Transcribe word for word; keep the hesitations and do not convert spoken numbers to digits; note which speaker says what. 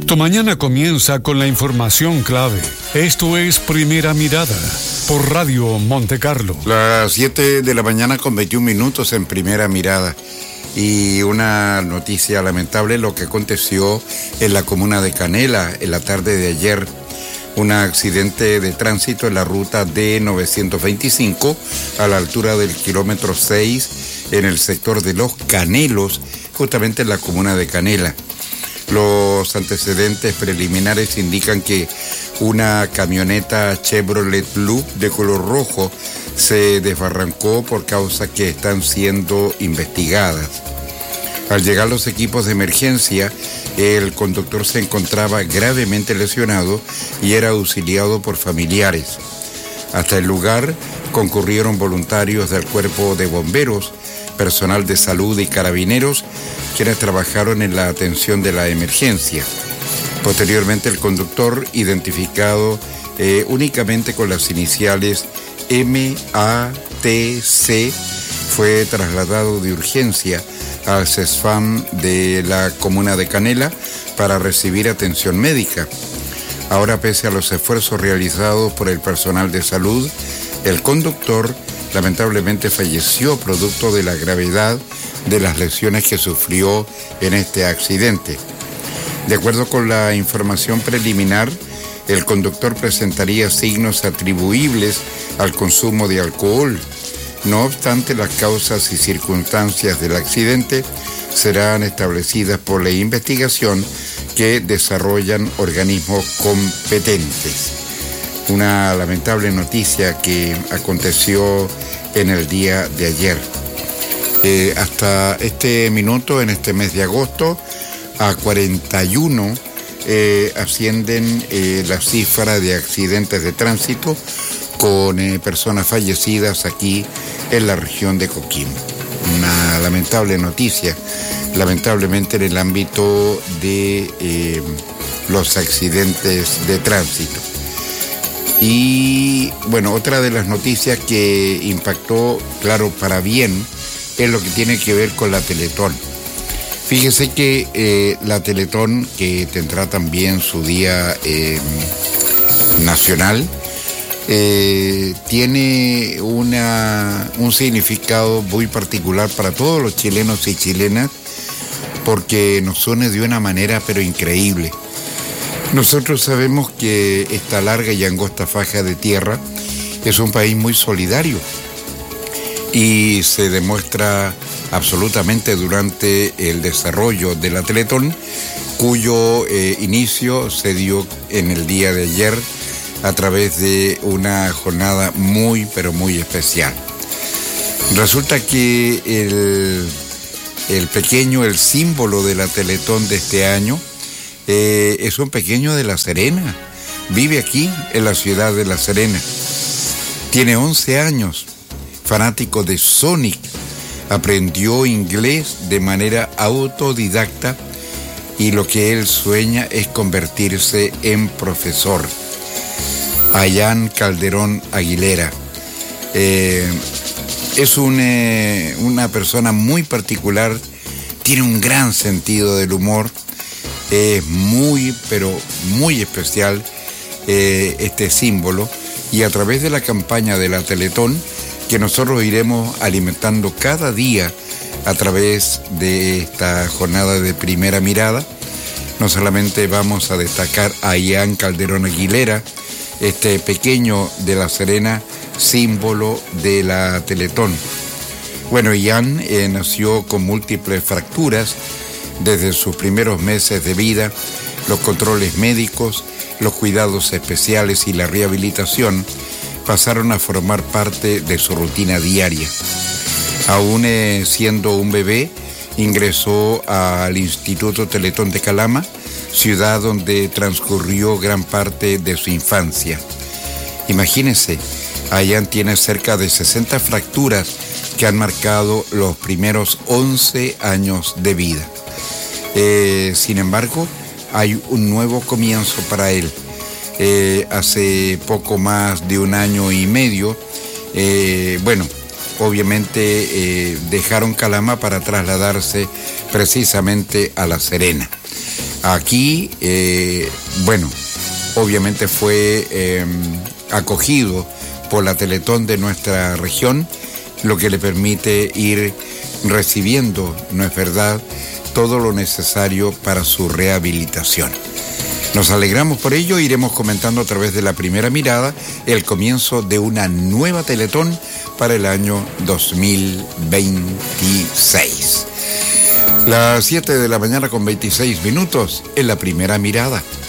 Speaker 1: Tu mañana comienza con la información clave. Esto es Primera Mirada, por Radio Monte Carlo.
Speaker 2: Las siete de la mañana con veintiún minutos en Primera Mirada. Y una noticia lamentable, lo que aconteció en la comuna de Canela en la tarde de ayer. Un accidente de tránsito en la ruta D novecientos veinticinco a la altura del kilómetro seis en el sector de Los Canelos, justamente en la comuna de Canela. Los antecedentes preliminares indican que una camioneta Chevrolet Loop de color rojo se desbarrancó por causa que están siendo investigadas. Al llegar los equipos de emergencia, el conductor se encontraba gravemente lesionado y era auxiliado por familiares. Hasta el lugar concurrieron voluntarios del Cuerpo de Bomberos, personal de salud y carabineros, quienes trabajaron en la atención de la emergencia. Posteriormente, el conductor, identificado eh, únicamente con las iniciales M A T C, fue trasladado de urgencia al CESFAM de la comuna de Canela para recibir atención médica. Ahora, pese a los esfuerzos realizados por el personal de salud, el conductor lamentablemente falleció producto de la gravedad de las lesiones que sufrió en este accidente. De acuerdo con la información preliminar, el conductor presentaría signos atribuibles al consumo de alcohol. No obstante, las causas y circunstancias del accidente serán establecidas por la investigación que desarrollan organismos competentes. Una lamentable noticia que aconteció en el día de ayer. Eh, hasta este minuto, en este mes de agosto, a cuarenta y uno eh, ascienden eh, la cifra de accidentes de tránsito con eh, personas fallecidas aquí en la región de Coquimbo. Una lamentable noticia, lamentablemente en el ámbito de eh, los accidentes de tránsito. Y bueno, otra de las noticias que impactó, claro, para bien, es lo que tiene que ver con la Teletón. Fíjese que eh, la Teletón, que tendrá también su día eh, nacional, eh, tiene una, un significado muy particular para todos los chilenos y chilenas, porque nos une de una manera pero increíble. Nosotros sabemos que esta larga y angosta faja de tierra es un país muy solidario y se demuestra absolutamente durante el desarrollo de la Teletón, cuyo eh, inicio se dio en el día de ayer a través de una jornada muy, pero muy especial. Resulta que el, el pequeño, el símbolo de la Teletón de este año, Eh, es un pequeño de La Serena. Vive aquí en la ciudad de La Serena. Tiene once años, fanático de Sonic. Aprendió inglés de manera autodidacta y lo que él sueña es convertirse en profesor. Ayán Calderón Aguilera. Eh, es un, eh, una persona muy particular, tiene un gran sentido del humor. Es muy, pero muy especial eh, este símbolo, y a través de la campaña de la Teletón, que nosotros iremos alimentando cada día a través de esta jornada de Primera Mirada, no solamente vamos a destacar a Ian Calderón Aguilera, este pequeño de La Serena, símbolo de la Teletón. Bueno, Ian eh, nació con múltiples fracturas. Desde sus primeros meses de vida, los controles médicos, los cuidados especiales y la rehabilitación pasaron a formar parte de su rutina diaria. Aún eh, siendo un bebé, ingresó al Instituto Teletón de Calama, ciudad donde transcurrió gran parte de su infancia. Imagínense, Ayán tiene cerca de sesenta fracturas que han marcado los primeros once años de vida. Eh, sin embargo, hay un nuevo comienzo para él. Eh, hace poco más de un año y medio, eh, bueno, obviamente eh, dejaron Calama para trasladarse precisamente a La Serena. Aquí, eh, bueno, obviamente fue eh, acogido por la Teletón de nuestra región, lo que le permite ir recibiendo, no es verdad, todo lo necesario para su rehabilitación. Nos alegramos por ello, iremos comentando a través de La Primera Mirada el comienzo de una nueva Teletón para el año dos mil veintiséis. Las siete de la mañana con veintiséis minutos en La Primera Mirada.